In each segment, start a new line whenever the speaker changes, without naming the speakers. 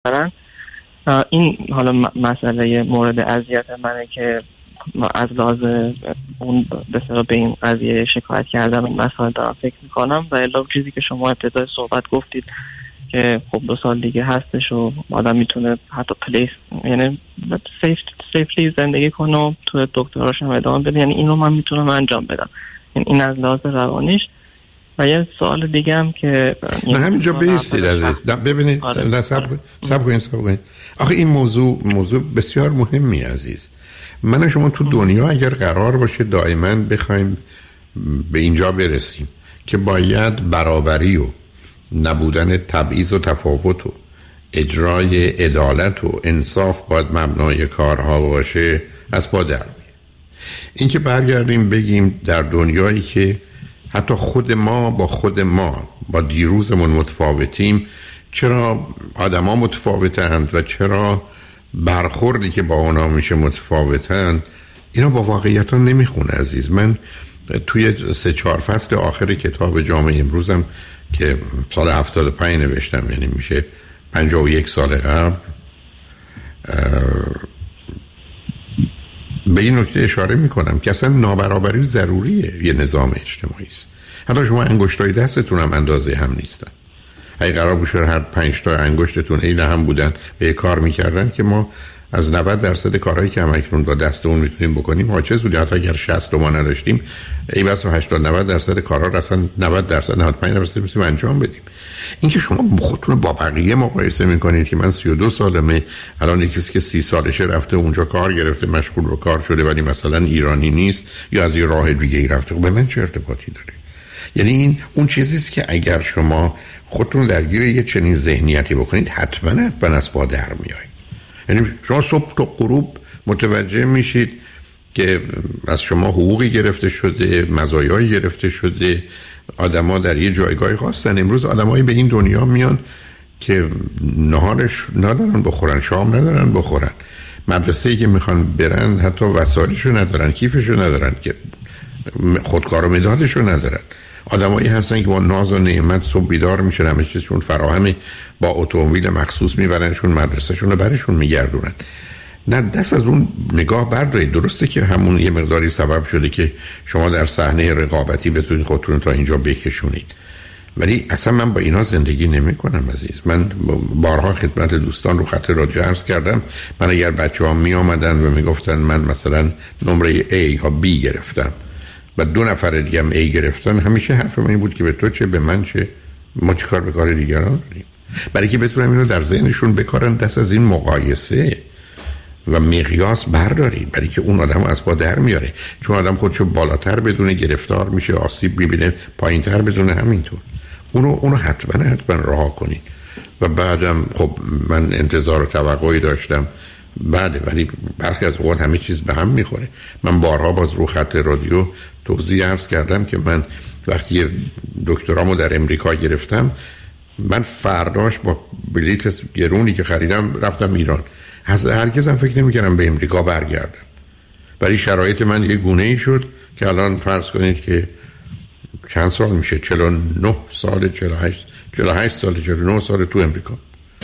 این حالا مسئله مورد اذیت منه که از لحاظ اون به این قضیه شکایت کردم این مسائل دارم فکر میکنم. و الا چیزی که شما ابتدای صحبت گفتید که خب 2 سال دیگه هستش و آدم میتونه حتی پلیس یعنی سیفلی زندگی کنه و تو دکتراش هم ادامه بده، یعنی اینو من میتونم انجام بدم، یعنی این از لحاظ روانیش. و یه سوال دیگه هم که
نه همینجا بیستید عزیز، ببینید صبر کنید. آخه این موضوع بسیار مهمی عزیز. من و شما تو دنیا اگر قرار باشه دائما بخوایم به اینجا برسیم که باید برابری و نبودن تبعیض و تفاوت و اجرای عدالت و انصاف باید مبنای کارها باشه، از پا در میاد. این که برگردیم بگیم در دنیایی که حتی خود ما با دیروزمون متفاوتیم، چرا آدم ها متفاوتند و چرا برخوردی که با اونا میشه متفاوتند، اینا با واقعیت ها نمیخونه عزیز. من توی 3-4 فصل آخر کتاب جامعه امروزم که سال 75 نوشتم، یعنی میشه 51 سال قبل، به این نکته اشاره میکنم که اصلا نابرابری ضروریه یه نظام اجتماعی است. حتی شما انگشتای دستتون هم اندازه هم نیستن. اگه قرار باشه هر 5 تا انگشتتون عین هم بودن و یه کار میکردن که ما از 90% کارهایی که همکنون با دستمون میتونیم بکنیم عاجز بودیم. حتی اگر 60 ما نداشتیم ای بس 80-90% کارها رو اصلا 90%-95% میتونیم انجام بدیم. این که شما خودتون با بقیه مقایسه میکنید که من 32 سالمه، الان یکی که 30 سالشه رفته اونجا کار گرفته مشغول به کار شده ولی مثلا ایرانی نیست یا از یه راه دیگه ای رفته، به من چه ارتباطی داره؟ یعنی این اون چیزی است که اگر شما خودتون درگیر یه چنین ذهنیتی بکنید حتما از پا در میایید. یعنی شما صبح تا غروب متوجه میشید که از شما حقوقی گرفته شده، مزایایی گرفته شده، آدما در یه جایگاه خاصن. امروز آدمایی به این دنیا میان که نهارش ندارن بخورن، شام ندارن بخورن، مدرسه‌ای که میخوان برن حتی وسایلشو ندارن، کیفشو ندارن، که خودکار و مدادشو ندارن. آدمایی هستن که با ناز و نعمت صبح بیدار میشن، همه چیزشون فراهمه، با اتومبیل مخصوص میبرنشون مدرسهشون رو برشون میگردونن. نه، دست از اون نگاه بردارید. درسته که همون یه مقداری سبب شده که شما در صحنه رقابتی بتونید خودتون تا اینجا بکشونید، ولی اصلا من با اینا زندگی نمی کنم عزیز. من بارها خدمت دوستان رو خط رادیو عرض کردم، من اگر بچه ها می آمدن و می گفتن من مثلا نمره A یا B گرفتم و 2 نفر دیگه هم A گرفتن، همیشه حرف من این بود که به تو چه، به من چه، ما چی کار به کار دیگران داریم؟ برای که بتونم اینو در ذهنشون بکارن، دست از این مقایسه و مقیاس بردارید، برای که اون آدم از پا در میاره. چون آدم خودشو بالاتر بدونه گرفتار میشه، آسیب میبینه، پایینتر بدونه همینطور. اونو حتما رها کنید. و بعدم خب من انتظار و توقعی داشتم ولی برخی از اوقات همه چیز به هم میخوره. من بارها باز رو خط رادیو توضیح عرض کردم که من وقتی دکترامو در امریکا گرفتم، من فرداش با بلیت گرونی که خریدم رفتم ایران. هرگز هم فکر نمی‌کردم به امریکا برگردم، ولی شرایط من یه گونه‌ای شد که الان فرض کنید که چند سال میشه، 49 سال، 48 سال، 49 سال تو امریکا.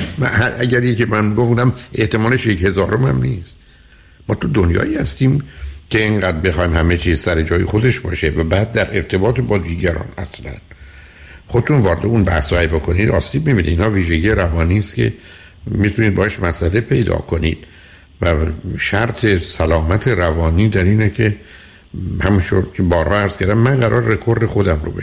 اگر یکی من گفتم احتمالش 1000 هم نیست. ما تو دنیایی هستیم که اینقدر بخوایم همه چیز سر جای خودش باشه و بعد در ارتباط با دیگران اصلا خودتون وارد اون بحثایی بکنید آسیب می‌بینید. اینا ویژگی روانی است که میتونید باش مسئله پیدا کنید و شرط سلامت روانی در اینه که همونطور که بارها عرض کردم، من قرار رکورد خودم رو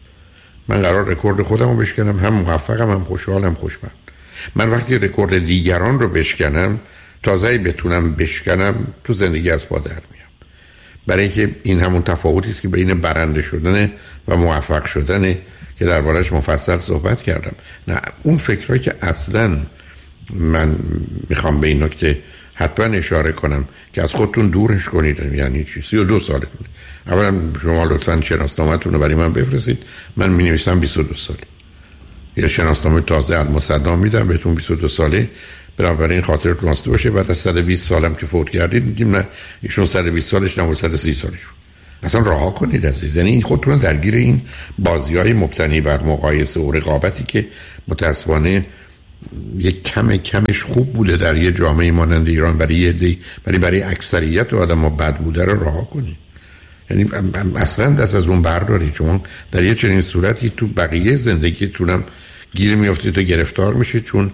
بشکنم. هم موفقم، هم خوشحالم، خوشبخت. من وقتی رکورد دیگران رو بشکنم، تازه بتونم بشکنم، تو زندگی از پا در میام. برای که این همون تفاوتی است که بین برنده شدن و موفق شدن که درباره‌اش مفصل صحبت کردم. نه، اون فکرایی که اصلاً من میخوام به این نکته حتما اشاره کنم که از خودتون دورش کنید. یعنی چی؟ 32 سالتونه. اولا شما لطفاً شناسنامه‌تون رو برای من بفرستید. من می‌نویسم 22 سال. یه شناسنامه تازه المصدام میدم بهتون 22 ساله. بنابراین خاطرتون واسطه باشه بعد از 120 سالم که فوت کردید میگیم نه ایشون 120 سالش نه 130 سالش. اصلا رها کنید عزیز. یعنی این خودتون درگیر این بازی‌های مبتنی بر مقایسه و رقابتی که متأسفانه یک کمش خوب بوده در یه جامعه مانند ایران برای یه عده، برای اکثریت آدم‌ها بد بوده رو رها کنید. یعنی اصلا دست از اون بردارید. چون در یه چنین صورتی تو بقیه زندگیتونم گیر میافتید و گرفتار میشید. چون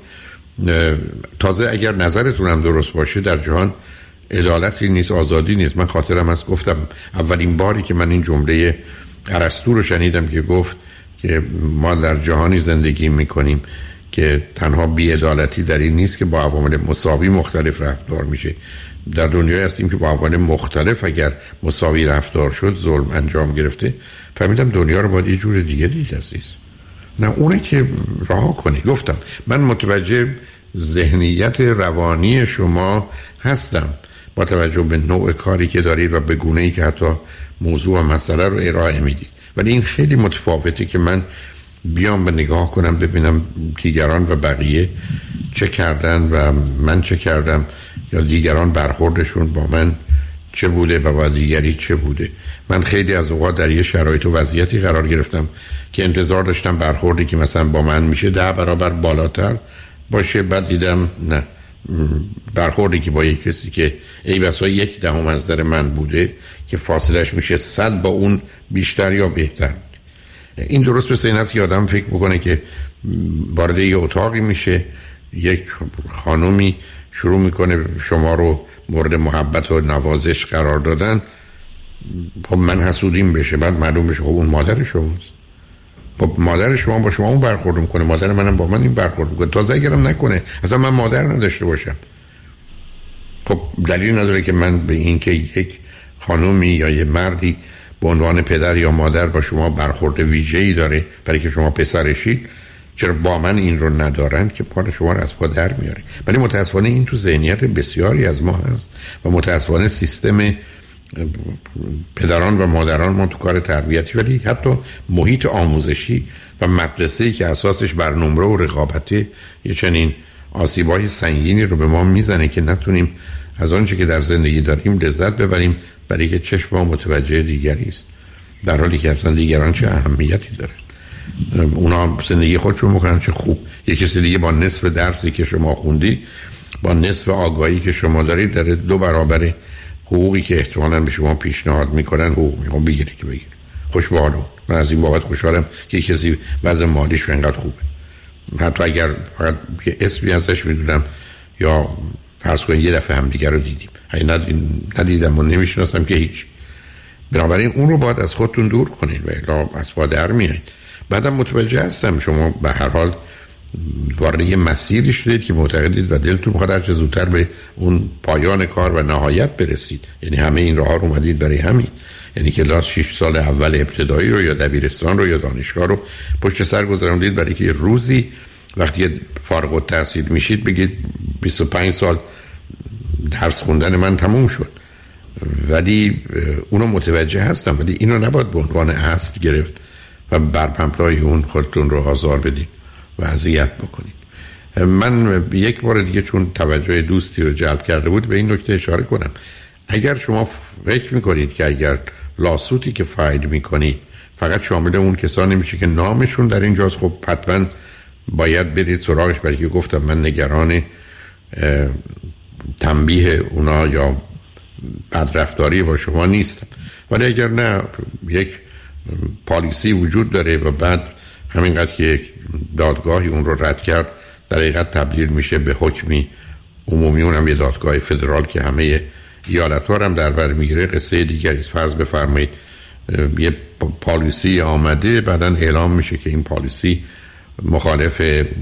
تازه اگر نظرتون هم درست باشه در جهان عدالتی نیست، آزادی نیست. من خاطرم هست گفتم اولین باری که من این جمله ارسطو رو شنیدم که گفت که ما در جهانی زندگی میکنیم که تنها بی‌عدالتی در این نیست که با عوامل مساوی مختلف رفتار میشه، در دنیای هستیم که با عوامل مختلف اگر مساوی رفتار شد ظلم انجام گرفته. فهمیدم دنیا رو باید یه جور دیگه دید عزیز، نه اونه که رها کنی. گفتم من متوجه ذهنیت روانی شما هستم با توجه به نوع کاری که دارید و به گونه‌ای که حتی موضوع و مسئله رو ارائه میدید، ولی این خیلی متفاوته که من بیام به نگاه کنم ببینم دیگران و بقیه چه کردن و من چه کردم، یا دیگران برخوردشون با من چه بوده و با دیگری چه بوده. من خیلی از اوقات در یه شرایط و وضعیتی قرار گرفتم که انتظار داشتم برخوردی که مثلا با من میشه 10 برابر بالاتر باشه، بعد دیدم نه، برخوردی که با یک کسی که ای بسا 1/10 از نظر من بوده که فاصلش میشه 100 با اون بیشتر یا بهتر. این درست مثل این هست که آدم فکر بکنه که وارد یه اتاقی میشه، یک خانومی شروع میکنه شما رو مورد محبت و نوازش قرار دادن، خب من حسودیم بشه، بعد معلوم بشه خب اون مادر شماست. خب مادر شما با شما اون برخورد میکنه، مادر منم با من این برخورد میکنه. تازه اگرم نکنه اصلا من مادر نداشته باشم، خب دلیل نداره که من به این که یک خانومی یا یه مردی به عنوان پدر یا مادر با شما برخورد ویژه‌ای داره برای که شما پسرشید، چرا با من این رو ندارن که پا شما رو از پا در میاره. ولی متاسفانه این تو ذهنیت بسیاری از ما هست و متاسفانه سیستم پدران و مادران ما تو کار تربیتی، ولی حتی محیط آموزشی و مدرسه‌ای که اساسش بر نمره و رقابته یه چنین آسیبای سنگینی رو به ما میزنه که نتونیم از آنچه که در زندگی داریم لذت ببریم برای که چشم ما متوجه دیگری است، در حالی که اصلا دیگران چه اهمیتی داره. اونا زندگی خودشون میکنن چه خوب. یک کسی دیگه با نصف درسی که شما خوندی، با نصف آگاهی که شما دارید، در 2 برابر حقوقی که احتمالاً به شما پیشنهاد میکنن حقوق میخوام بگیری که بگیری. خوش به حالون. من از این بابت خوشحالم که کسی وضع مالیش انقدر خوبه، حتی اگر فقط یه اسمی ازش میدونم یا فرض کنید یه دفعه هم دیگر رو دیدیم، ندیدم و نمیشناسم که هیچ. بنابراین اون رو باید از خودتون دور کنید و الا از پا در میایید. بعدم متوجه هستم شما به هر حال وارد یه مسیری شدید که معتقدید و دلتون میخواد هر چه زودتر به اون پایان کار و نهایت برسید. یعنی همه این راه رو اومدید برای همین، یعنی کلاس 6 سال اول ابتدایی رو یا دبیرستان رو یا دانشگاه رو پشت سر گذروندید برای که یه روزی وقتی فارغ التحصیل میشید بگید 25 سال درس خوندن من تموم شد. ولی اونو متوجه هستم، ولی اینو نباید به عنوان اصل گرفت و بر پمپلای اون خودتون رو آزار بدید و اذیت بکنید. من یک بار دیگه چون توجه دوستی رو جلب کرده بود به این نکته اشاره کنم. اگر شما فکر میکنید که اگر لاسوتی که فایل میکنید فقط شامل اون کسانی میشه که نامشون در اینجاست، خب حتما باید برید سراغش، برای که گفتم من نگران تنبیه اونا یا بدرفتاری با شما نیستم. ولی اگر نه یک پالیسی وجود داره و بعد همینقدر که یک دادگاهی اون رو رد کرد در حقیقت تبدیل میشه به حکمی عمومی، اونم یه دادگاه فدرال که همه ایالت‌ها هم در بر میگیره، قصه دیگری است. فرض بفرمایید یه پالیسی آمده بعداً اعلام میشه که این پالیسی مخالف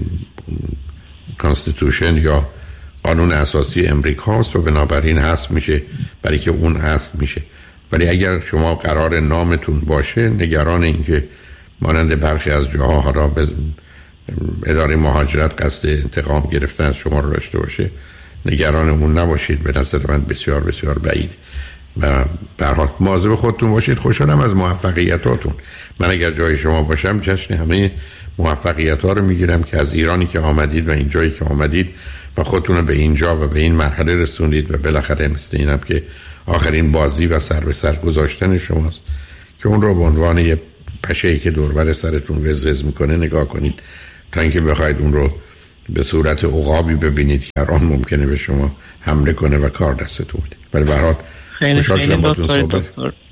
کانستیتوشن یا قانون اساسی امریکا است و بنابراین حذف میشه برای که اون حذف میشه. ولی اگر شما قرار نامتون باشه، نگران این که مانند برخی از جاها حالا به اداره مهاجرت قصد انتقام گرفتن از شما رو داشته باشه، نگران اون نباشید. به نظر من بسیار بسیار بعید و به هر حال مواظب خودتون باشید. خوشحالم از موفقیتاتون. من اگر جای شما باشم جشن همه موفقیت‌ها رو میگیرم که از ایرانی که آمدید و این جایی که آمدید و خودتون رو به اینجا و به این مرحله رسوندید و بالاخره مثل اینم که آخرین بازی و سر به سر گذاشتن شماست که اون رو به عنوان یه پشه‌ای که دور بر سرتون وزوز میکنه نگاه کنید تا اینکه بخواید اون رو به صورت عقابی ببینید که هر آن ممکنه به شما حمله کنه و کار دستتون بده. ولی به هر حال خوشحال شدم باهاتون صحبت.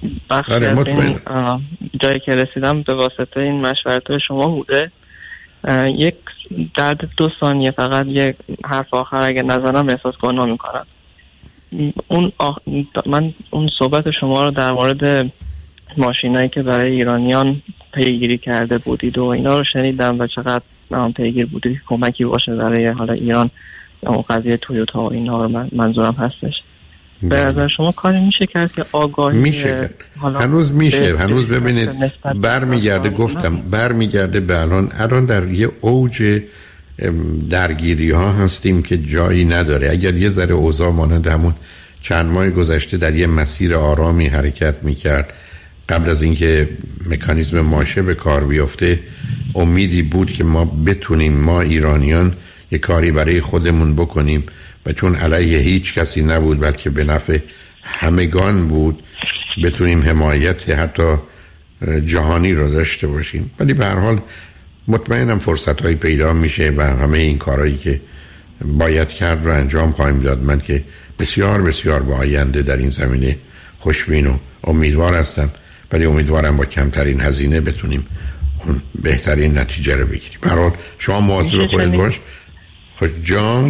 جایی که رسیدم به واسطه این مشورت شما بوده. یک در 2 ثانیه فقط یک حرف آخر اگه نزنم احساس گناه میکنم. من اون صحبت شما رو در مورد ماشینایی که برای ایرانیان پیگیری کرده بودید و اینا رو شنیدم و چقدر پیگیر بودید که کمکی باشه برای حالا ایران، اون قضیه تویوتا و اینا رو منظورم هستش. به نظر شما کاری میشه کرد که آگاهی
میشه؟ هنوز میشه. هنوز ببینید برمیگرده به الان در یه اوج درگیری ها هستیم که جایی نداره. اگر یه ذره اوضاع مانند همون چند ماه گذشته در یه مسیر آرامی حرکت میکرد قبل از اینکه مکانیزم ماشه به کار بیفته، امیدی بود که ما بتونیم، ما ایرانیان، یه کاری برای خودمون بکنیم و چون علیه هیچ کسی نبود بلکه به نفع همگان بود، بتونیم حمایت حتی جهانی رو داشته باشیم. ولی به هر حال مطمئنم فرصت‌هایی پیدا میشه و همه این کارهایی که باید کرد رو انجام خواهیم داد. من که بسیار بسیار با آینده در این زمینه خوشبین و امیدوار هستم، ولی امیدوارم با کمترین هزینه بتونیم اون بهترین نتیجه رو بگیریم. به هر حال شما مواظب خودت باش. جان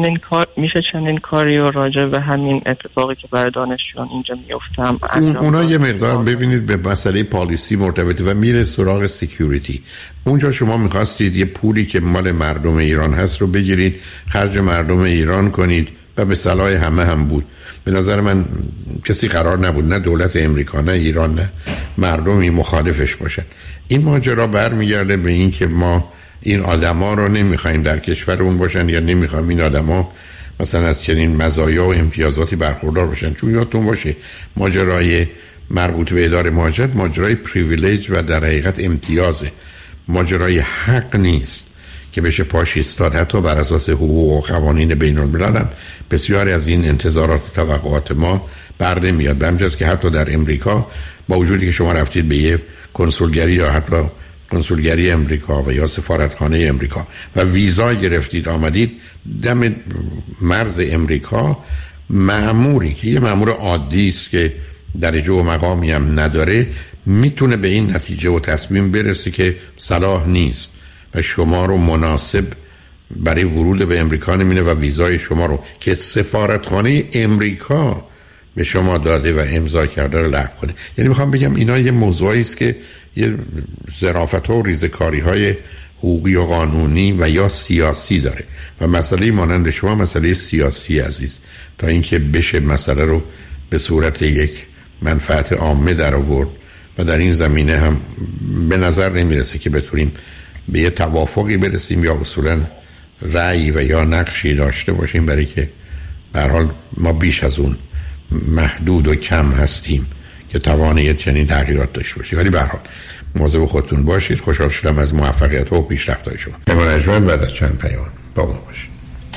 میشه چنین کاری رو راجع به همین اتفاقی که برای دانشجویان اینجا میفتم
اونا یه مقدار ببینید به مسئله پالیسی مرتبطه و میره سراغ سکیوریتی. اونجا شما میخواستید یه پولی که مال مردم ایران هست رو بگیرید، خرج مردم ایران کنید و به صلاح همه هم بود. به نظر من کسی قرار نبود، نه دولت امریکا نه ایران نه مردمی مخالفش باشن. این ماجرا برمیگرده به این که ما این آدما رو نمیخوایم در کشورمون باشن یا نمیخوایم این آدما مثلا از چنین مزایا و امتیازاتی برخوردار باشن. چون یادتون باشه ماجرای مربوط به اداره مهاجرت ماجرای پریویلیج و در حقیقت امتیازه، ماجرای حق نیست که بشه پاش ایستاد. حتی بر اساس حقوق و قوانین بین الملل هم بسیاری از این انتظارات و توقعات ما برده میاد. به همجاست که حتی در امریکا با وجودی که شما رفتید به یه کنسولگری یا حتی کنسولگری امریکا و یا سفارتخانه امریکا و ویزا گرفتید آمدید دم مرز امریکا، مأموری که یه مأمور عادی است که درجه و مقامی هم نداره میتونه به این نتیجه و تصمیم برسه که صلاح نیست و شما رو مناسب برای ورود به امریکا نمینه و ویزای شما رو که سفارتخانه امریکا به شما داده و امضا کرده رو لغو کنه. یعنی میخوام بگم اینا یه موضوعی است که یه ظرافت‌ها و ریزکاری‌های حقوقی و قانونی و یا سیاسی داره و مسئله مانند شما مسئله سیاسی عزیز تا اینکه بشه مسئله رو به صورت یک منفعت عامه در آورد و در این زمینه هم به نظر نمیرسه که بتونیم به یه توافقی برسیم یا اصولا رأی و یا نقشی داشته باشیم، برای که به هر حال ما بیش از اون محدود و کم هستیم که توانه چنین تغییرات داشته باشیم. ولی به هر حال مواظب خودتون باشید. خوشحال شدم از موفقیت و پیشرفت‌های شما. پیمان بعد از چند پیام با ما باشید.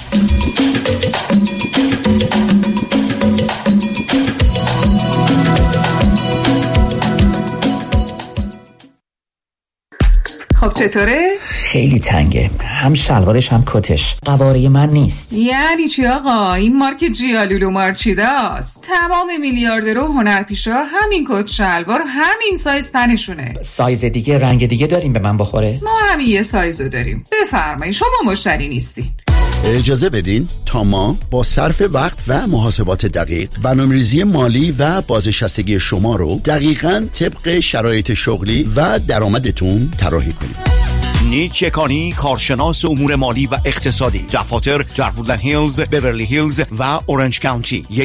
خب چطوره؟
خیلی تنگه، هم شلوارش هم کتش قواره من نیست.
یعنی چی آقا؟ این مارک جیالولو مارچیداست. تمام میلیاردرها و هنرپیشا همین کت شلوار همین سایز تنشونه.
سایز دیگه رنگ دیگه داریم به من بخوره؟
ما همین یه سایزو داریم. بفرمایید شما مشتری نیستین.
اجازه بدین تا ما با صرف وقت و محاسبات دقیق برنامه‌ریزی مالی و بازنشستگی شما رو دقیقاً طبق شرایط شغلی و درآمدتون طراحی کنیم.
نیک یکانی، کارشناس امور مالی و اقتصادی، دفاتر در وودلند هیلز، بیورلی هیلز و اورنج کانتی. 1-800-220-9609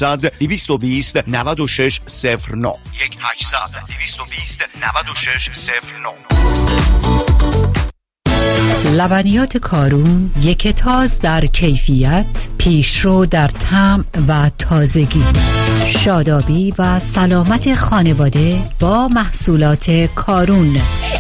1-800-220-9609.
لبنیات کارون، یک تاز در کیفیت، پیشرو در طعم و تازگی. شادابی و سلامت خانواده با محصولات کارون.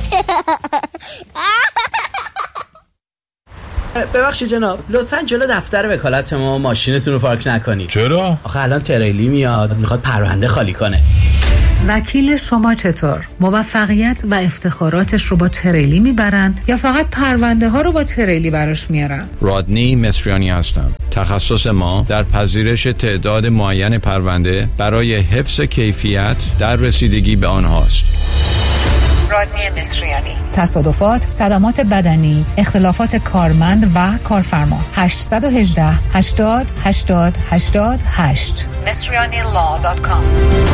ببخشید جناب، لطفاً جلو دفتر وکالت ما ماشینتون رو پارک نکنید.
چرا؟
آخه الان تریلی میاد میخواد پرونده خالی کنه.
وکیل شما چطور؟ موفقیت و افتخاراتش رو با تریلی میبرن یا فقط پرونده ها رو با تریلی براش میارن؟
رادنی مصریانی هستم. تخصص ما در پذیرش تعداد معین پرونده برای حفظ کیفیت در رسیدگی به آنهاست.
رادنی مصریانی. تصادفات، صدمات بدنی، اختلافات کارمند و کارفرما. 818 80 80 88 مصریanilaw.com.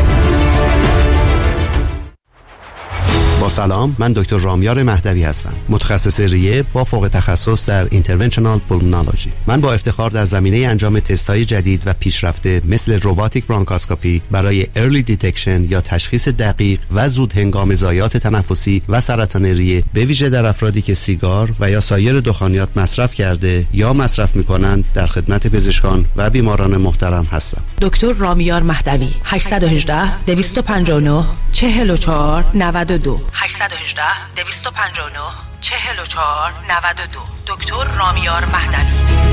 با سلام، من دکتر رامیار مهدوی هستم، متخصص ریه با فوق تخصص در اینترونشنال پولمونولوژی. من با افتخار در زمینه انجام تست‌های جدید و پیشرفته مثل روباتیک برونکاسکوپی برای ارلی دیتکشن یا تشخیص دقیق و زود هنگام ضایعات تنفسی و سرطان ریه، به ویژه در افرادی که سیگار و یا سایر دخانیات مصرف کرده یا مصرف می‌کنند، در خدمت پزشکان و بیماران محترم هستم.
دکتر رامیار مهدوی. 818 259 44 92 818 259 44 92. دکتر رامیار مهدوی.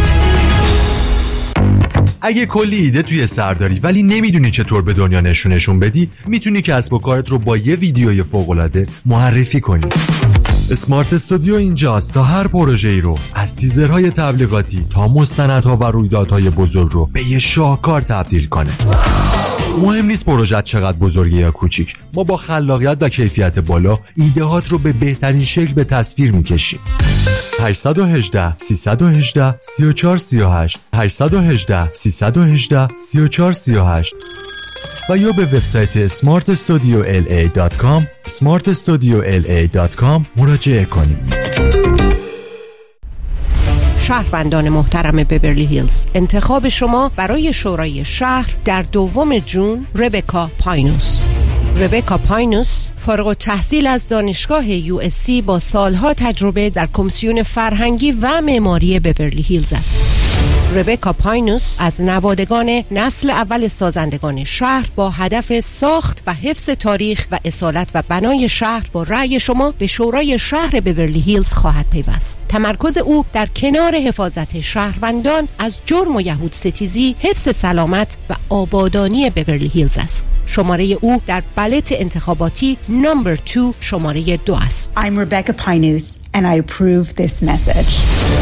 اگه کلی ایده توی سر داری ولی نمیدونی چطور به دنیا نشون بدی، میتونی کسب و کارت رو با یه ویدیوی فوق‌العاده معرفی کنی. اسمارت استودیو اینجاست تا هر پروژه‌ای رو از تیزرهای تبلیغاتی تا مستندها و رویدادهای بزرگ رو به یه شاهکار تبدیل کنه. مهم نیست پروژه چقدر بزرگه یا کوچیک، ما با خلاقیت و کیفیت بالا ایده‌هات رو به بهترین شکل به تصویر می‌کشیم. 818 318 3438 818 318 3438 و یا به وبسایت smartstudiola.com smartstudiola.com مراجعه کنید.
شهروندان محترم بیورلی هیلز، انتخاب شما برای شورای شهر در 2 جون ربکا پاینوس. ربکا پاینوس فارغ التحصیل از دانشگاه USC با سالها تجربه در کمیسیون فرهنگی و معماری بیورلی هیلز است. ربکا پاینوس از نوادگان نسل اول سازندگان شهر با هدف ساخت و حفظ تاریخ و اصالت و بنای شهر با رأی شما به شورای شهر بیورلی هیلز خواهد پیوست. تمرکز او در کنار حفاظت شهروندان از جرم و یهود ستیزی، حفظ سلامت و آبادانی بیورلی هیلز است. شماره او در بالت انتخاباتی نمبر 2 شماره 2 است.
I'm Rebecca Pinus and I approve this message.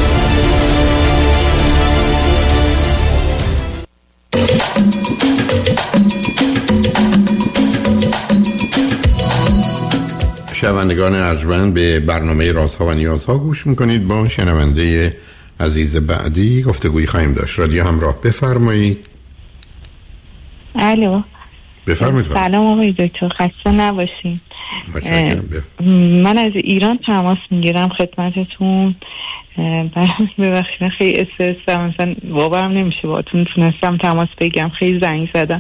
شنوندگان ارجمند، به برنامه رازها و نیازها گوش میکنید. با شنونده عزیز بعدی گفتگویی خواهیم داشت. رادیو همراه، بفرمایید.
الو،
بفرمایید.
سلام آقای دکتر، خسته نباشین. من از ایران تماس میگیرم خدمتتون. ببخشید خیلی استرس دارم، مثلا باورم نمیشه باهاتون تونستم تماس بگیرم، خیلی زنگ زدم.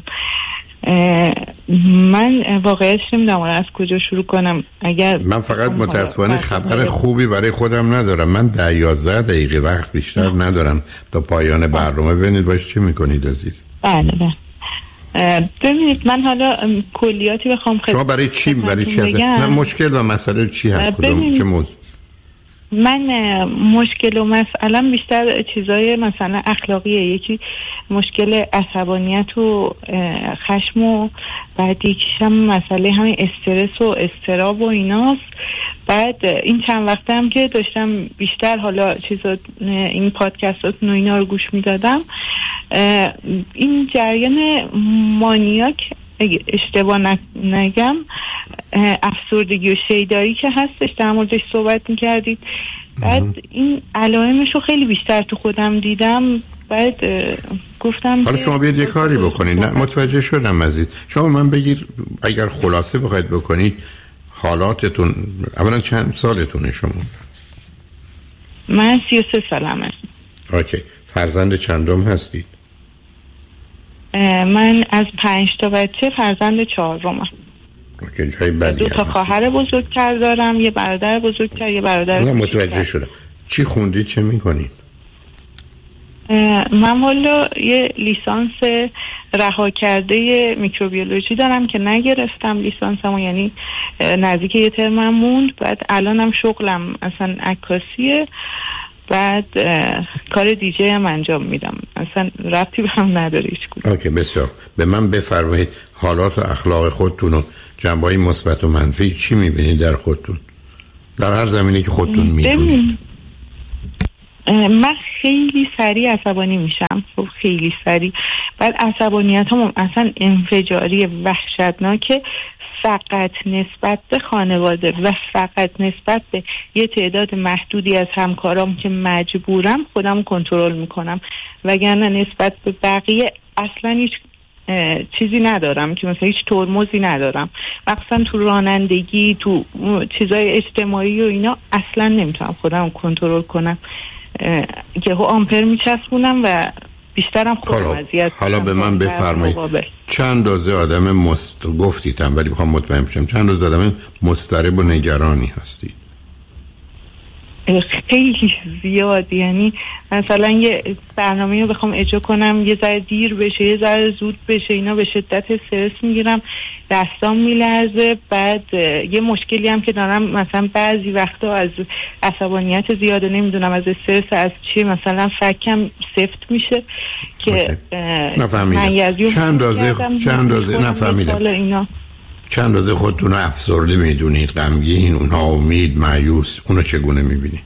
من واقعیتش نمیدونم از کجا شروع کنم. اگر
من فقط متاسفانه خبر خوبی برای خودم ندارم. من 10-11 دقیقه وقت بیشتر ندارم تا پایان برنامه. ببینید باش چی میکنید عزیز.
بله. ببینید من حالا کلیاتی بخوام
شما برای چی هست؟ من مشکل و مسئله چی هست؟ کدوم چه موضوع؟
من مشکل و مسئله بیشتر چیزای مثلا اخلاقیه. یکی مشکل عصبانیت و خشم و بعد یکیشم مسئله همین استرس و اضطراب و ایناست. بعد این چند وقت هم که داشتم بیشتر حالا این پادکستاتون و اینا رو گوش میدادم، این جریان مانیاک اشتباه نگم افسردگی و شیدایی که هستش در موردش صحبت میکردید. بعد این علائمش رو خیلی بیشتر تو خودم دیدم. بعد گفتم
حالا شما بیاید یه کاری بکنید. نه متوجه شدم عزیز. شما من بگیر اگر خلاصه بخواید بکنید حالاتتون، اولا چند سالتونه شما؟
من 33 سالمه.
اوکی. فرزند چندم هستید؟
من از 5 تا بچه فرزند 4م.
اوکی، جای بدی.
2 تا خواهر بزرگتر دارم، یه برادر بزرگتر، یه برادر کوچیک‌تر.
متوجه شدم. چی خوندید، چه میکنید؟
من والا یه لیسانس رها کرده میکروبیولوژی دارم که نگرفتم لیسانسمو، یعنی نزدیک یه ترمم موند. بعد الانم شغلم اصلا عکاسیه. بعد کار دیجی هم انجام میدم، اصلا ربطی به هم نداره هیچ کدوم.
اوکی، بسیار. به من بفرمایید حالات و اخلاق خودتون و جنبه‌های مثبت و منفی چی می‌بینید در خودتون؟ در هر زمینه‌ای که خودتون می‌دونید.
من خیلی سریع عصبانی میشم، خیلی سریع. بعد عصبانیتم اصلا انفجاری وحشتناکه، فقط نسبت به خانواده و فقط نسبت به یه تعداد محدودی از همکارام که مجبورم خودم کنترل میکنم، وگرنه نسبت به بقیه اصلا هیچ چیزی ندارم که مثلا هیچ ترمزی ندارم. مثلا تو رانندگی، تو چیزای اجتماعی و اینا اصلا نمیتونم خودم کنترل کنم، که آمپر میچسبونم و بیشترم خودم اذیت.
حالا به من بفرمایید چند اندازه آدم گفتیدم ولی میخوام مطمئن بشم چند اندازه آدم مضطرب و نگرانی هستید؟
خیلی زیاد. یعنی مثلا یه برنامه رو بخوام اجرا کنم یه ذره دیر بشه، یه ذره زود بشه، اینا به شدت استرس میگیرم، دستام میلرزه. بعد یه مشکلی هم که دارم، مثلا بعضی وقتا از عصبانیت زیاده، نمیدونم از استرس از چی، مثلا فکم سفت میشه که
نفهمیدم. چند اندازه نفهمیدم. چند اندازه خودتون رو افسرده میدونید، غمگین، اونها امید، مایوس، اونو چگونه میبینید؟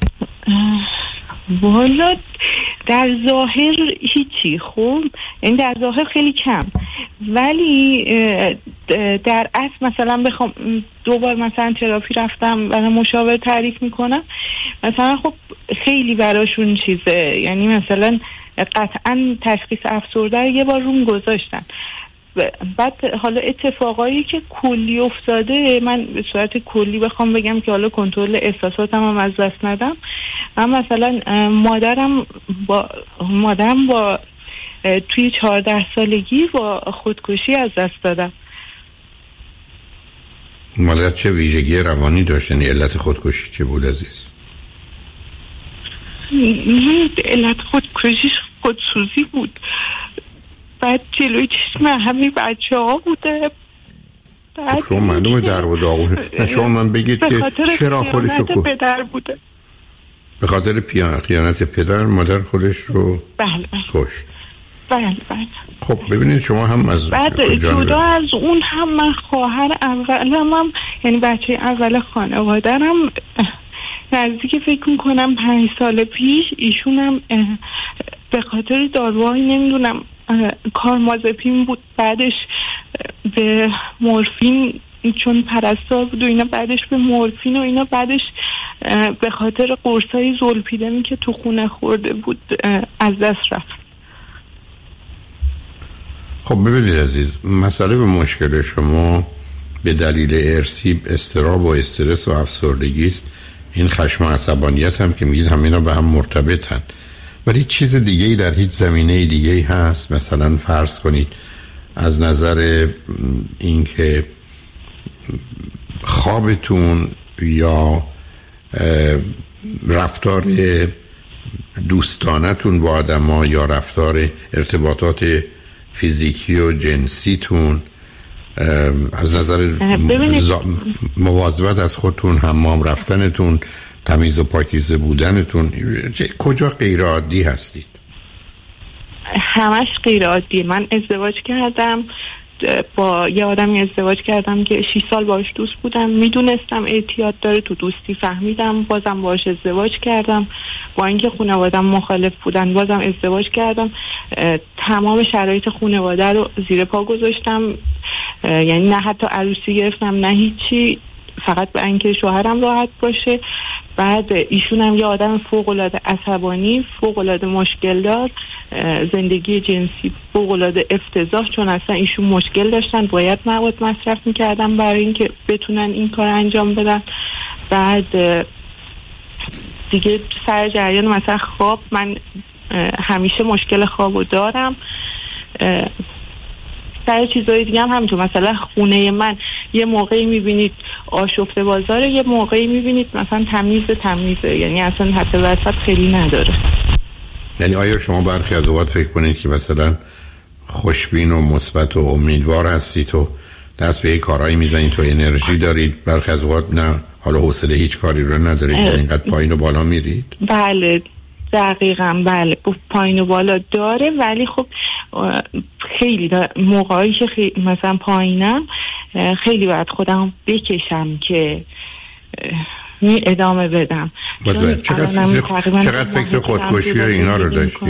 والا در ظاهر هیچی، خب این در ظاهر خیلی کم، ولی در اصل مثلا بخوام دوبار مثلا تراپی رفتم برای مشاور تعریف میکنم، مثلا خب خیلی براشون چیزه، یعنی مثلا قطعا تشخیص افسرده یه بار روم گذاشتن. بعد حالا اتفاقایی که کلی افتاده، من به صورت کلی بخوام بگم که حالا کنترل احساساتم هم از دست ندم. من مثلا مادرم با توی 14 سالگی با خودکشی از دست دادم.
مادر چه ویژگی روانی داشت؟ یعنی علت خودکشی چه بود عزیز؟
علت خودکشیش خودسوزی بود. بعد جلوی چشم همه بچه ها بوده.
شما معلومه در و داغونه. شما من بگید که چرا خودش رو
پدر بوده.
به خاطر خیانت پدر مادر خودش رو کشت.
بله.
خب ببینید شما هم از
بعد جدا از اون هم من خواهر اولم، یعنی بچه اول خانوادرم نزدیک فکر میکنم 5 سال پیش ایشونم به خاطر داروهای نمیدونم کارمازپین بود، بعدش به مورفین، چون پرستار بود و اینا، بعدش به مورفین و اینا، بعدش به خاطر قرصای زولپیدمی که تو خونه خورده بود از دست رفت.
خب ببینید عزیز، مسئله به مشکل شما به دلیل ارثی اضطراب و استرس و افسردگی است. این خشم و عصبانیت هم که میگید همینا به هم مرتبطن، ولی چیز دیگه‌ای در هیچ زمینه دیگه‌ای هست؟ مثلا فرض کنید از نظر اینکه خوابتون یا رفتار دوستانتون با آدما یا رفتار ارتباطات فیزیکی و جنسیتون، از نظر مواظبت از خودتون، حمام رفتنتون، تمیز و پاکیزه بودنتون، کجا غیر عادی هستید؟
همش غیر عادیه. من ازدواج کردم، با یه آدمی ازدواج کردم که 6 سال باهاش دوست بودم، میدونستم اعتیاد داره، تو دوستی فهمیدم، بازم باهاش ازدواج کردم، با اینکه خانواده‌ام مخالف بودن بازم ازدواج کردم. تمام شرایط خانواده رو زیر پا گذاشتم، یعنی نه حتی عروسی گرفتم نه هیچی، فقط به اینکه شوهرم راحت باشه. بعد ایشون هم یه آدم فوق‌العاده عصبانی، فوق‌العاده مشکل دار، زندگی جنسی فوق‌العاده افتضاح، چون اصلا ایشون مشکل داشتن، باید مواد مصرف می‌کردن برای اینکه بتونن این کار انجام بدن. بعد دیگه سر جریان مثلا خواب، من همیشه مشکل خوابو دارم. سر چیزای دیگه هم همینطور، مثلا خونه من یه موقعی میبینید آشفته بازاره، یه موقعی میبینید مثلا تمیزه، یعنی اصلا حتی وسط خیلی نداره.
یعنی آیا شما برخی از اوقات فکر کنید که مثلا خوشبین و مثبت و امیدوار هستید و دست به یک کارهایی میزنید تو انرژی دارید، برخی از اوقات نه، حالا حوصله هیچ کاری رو ندارید، اینقدر پایین و بالا میرید؟
بله دقیقاً بله، پایین و بالا داره، ولی خب خیلی موقعی که مثلا پایینم خیلی باید خودم بکشم که ادامه بدم.
چقدر فکر خودکشی و اینا رو داشتی؟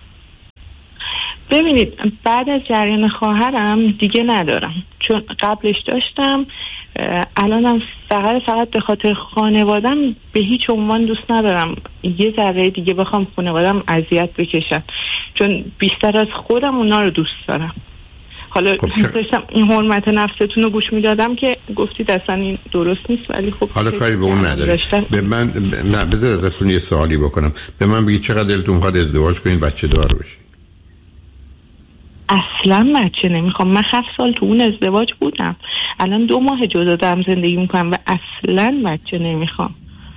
ببینید بعد از جریان خواهرم دیگه ندارم، چون قبلش داشتم، الانم فقط به خاطر خانوادم به هیچ عنوان دوست ندارم یه ذره دیگه بخوام خانوادم اذیت بکشن، چون بیشتر از خودم اونا رو دوست دارم. حالا داشتم این حرمت نفستون رو گوش میدادم که گفتید اصلا این درست نیست، ولی خب
حالا کاری به اون نداره. به من نه، بذار ازتون یه سوالی بکنم. به من بگید چقدر دلتون میخواد ازدواج کنین بچه دار بشین؟
اصلا بچه نمیخوام. من 7 سال تو اون ازدواج بودم، الان 2 ماه جدا دارم زندگی میکنم و اصلا بچه نمیخوام.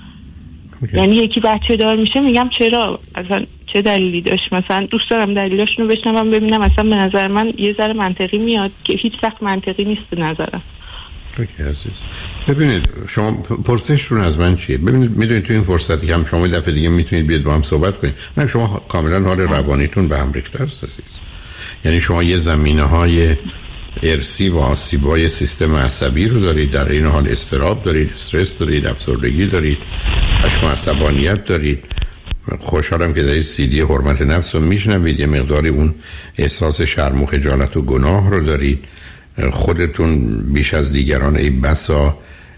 یعنی یکی بچه دار میشه میگم چرا، اصلا چه دلیلی داشت؟ مثلا دوست دارم دلیلاشونو بشنوم ببینم اصلا به نظر من یه ذره منطقی میاد که هیچ وقت منطقی نیست به نظرم.
اوکی عزیز، ببینید شما پرسشتون از من چیه؟ ببینید میدونید تو این فرصتی که هم شما دفعه دیگه میتونید بیاد با هم صحبت کنید. من شما کاملا حال روانیتون به هم ریخته است عزیز. یعنی شما یه زمینه‌های ارثی و آسیب‌های سیستم عصبی رو دارید، در این حال اضطراب دارید، استرس دارید، افسردگی دارید، خشم و عصبانیت دارید. خوشحالم که دارید CD حرمت نفس رو میشنوید، یه مقداری اون احساس شرم و خجالت و گناه رو دارید. خودتون بیش از دیگران ای بسا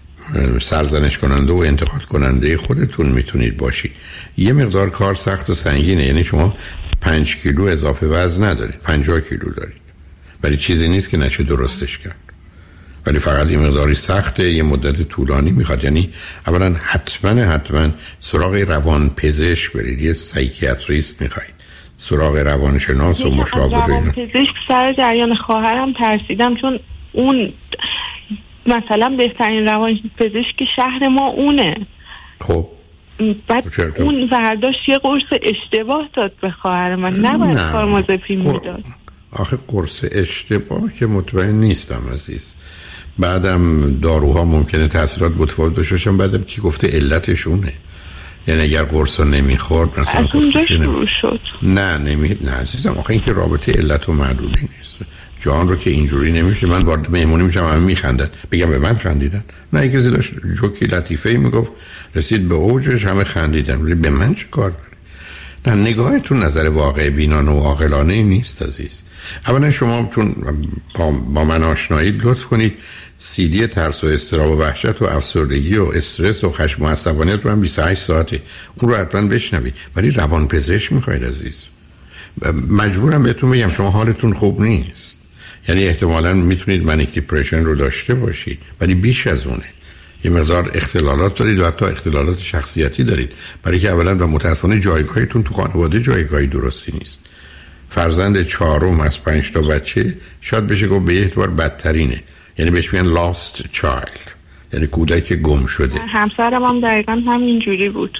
سرزنش کننده و انتقاد کننده خودتون میتونید باشید. یه مقدار کار سخت و سنگینه، یعنی شما 5 کیلو اضافه وزن ندارید، 50 کیلو دارید، ولی چیزی نیست که نشه درستش کرد، ولی فقط یه مقداری سخته، یه مدت طولانی میخواد. یعنی اولا حتما سراغ روان پزشک برید، یه سایکیاتریست میخواید، سراغ روانشناس و مشاور.
روان پزشک سر جریان خواهرم ترسیدم، چون اون مثلا بهترین روان پزشک شهر ما اونه.
خب
بعد اون برداشت یه قرص اشتباه داد به خواهر من، نباید کارمازپین میداد.
آخه قرص اشتباه که مطمئن نیستم عزیز. بعدم داروها ممکنه تاثیرات متفاوت داشته باشن، بعدم کی گفته علتشونه؟ یعنی اگر قرص رو نمیخورد مثلا
از اونجا شروع شد.
نه عزیزم، آخه این که رابطه علت و معلولی نیست. جان رو که اینجوری نمیشه. من وارد مهمونی میشم همه میخندن، بگم به من خندیدن؟ نه، کسی داشت جوکی لطیفه‌ای میگفت، رسید به اوجش همه خندیدن، ولی به من چه کار داره؟ نه، نگاهتون نظر واقع بینانه و عاقلانه نیست عزیز. اولا شما چون با من آشنایید لطف کنید CD ترس و اضطراب و وحشت و افسردگی و استرس و خشم و عصبانیت رو هم 28 ساعته اون رو حتما بشنوید، ولی روان پزشک میخواید عزیز. مجبورم بهتون بگم شما حالتون خوب نیست، یعنی احتمالاً میتونید منیک دیپرشن رو داشته باشید، ولی بیش از اونه. یه مقدار اختلالات دارید و حتی اختلالات شخصیتی دارید، برای که اولا و متاسفانه جایگاهتون تو خانواده جایگاهی درستی نیست. فرزند 4م از 5 تا بچه شاید بشه گفت به اعتبار بدترینه، یعنی بهش میگن lost child، یعنی کودک گم شده.
همسرم هم دقیقاً همین جوری بود،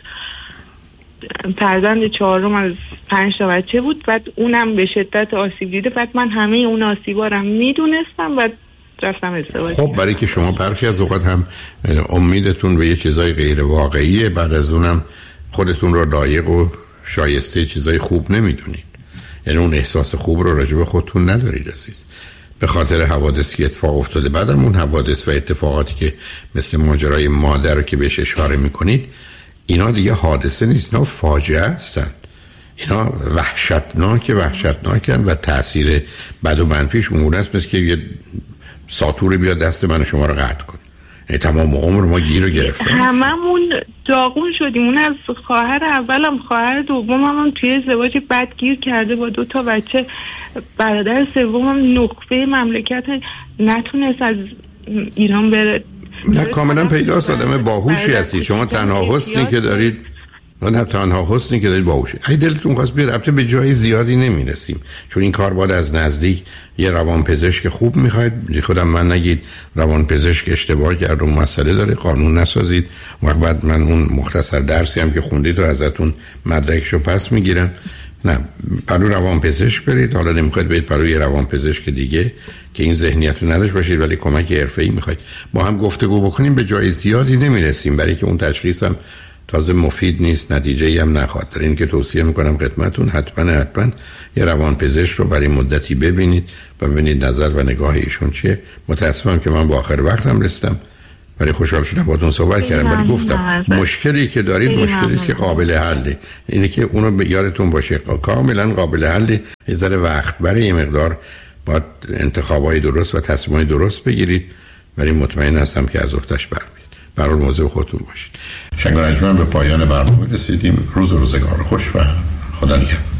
فرزند 4م از 5 تا بچه بود، بعد اونم به شدت آسیب دیده، بعد من همه اون آسیبا رو میدونستم و رفتم ازدواج.
خب برای که شما برخی از اوقات هم امیدتون به یه چیزای غیر واقعیه، بعد از اونم خودتون رو لایق و شایسته چیزای خوب نمیدونید، یعنی اون احساس خوب رو راجع به خودتون ندارید عزیز، به خاطر حوادثی که اتفاق افتاده. بعدم اون حوادث و اتفاقاتی که مثل ماجرای مادر که بهش اشاره میکنید، اینا دیگه حادثه نیست، اینا فاجعه هستن، اینا وحشتناکن و تأثیر بد و منفیش اون است مثل که یه ساتور بیاد دست من و شما رو قطع کنه. تمام عمر ما گیر رو گرفتیم،
هممون داغون شدیم. اون از خواهر اولم، خواهر دومم هم توی ازدواج بد گیر کرده با 2 تا بچه، برادر سومم نخبه مملکت نتونست از ایران بره.
نه کاملا پیداست آدم باهوشی هستی شما، تنها حسنی که دارید باهوشی. اگه دلتون خواست بیاد، البته به جای زیادی نمیرسیم، چون این کار باید از نزدیک یه روانپزشک خوب میخواید. خودم من نگید روانپزشک اشتباه کرد و مسئله داره، قانون نسازید، وقت بعد من اون مختصر درسی هم که خوندید رو ازتون مدرکشو پس میگیرم. نه، پرو روانپزشک برید. حالا نمیخواید برید پرو یه روانپزشک دیگه که این ذهنیت رو نداشت باشید، ولی کمک حرفه‌ای میخواید، با هم گفتگو بکنیم. به جای زیادی نمیرسیم، برای که اون تشخیص هم تازه مفید نیست، نتیجه‌ای هم نخواهد داره. این که توصیه میکنم خدمتتون حتما یه روانپزشک رو برای مدتی ببینید و ببینید نظر و نگاه ایشون چیه. متاسفم که من با آخر وقتم رسیدم، ولی خوشحال شدم باهاتون صحبت کردم. ولی گفتم مشکلی که دارید مشکلی است که قابل حله. اینه که اونو به یادتون باشه کاملا قابل حله. یه ذره وقت برای یه مقدار باید انتخابای درست و تصمیمای درست بگیرید، ولی مطمئن هستم که از اختش بر بیاد. برای موضوع خودتون باشید. شنگ و رجمن به پایان برنامه رسیدیم. روزگار خوش و خدا نگهدار.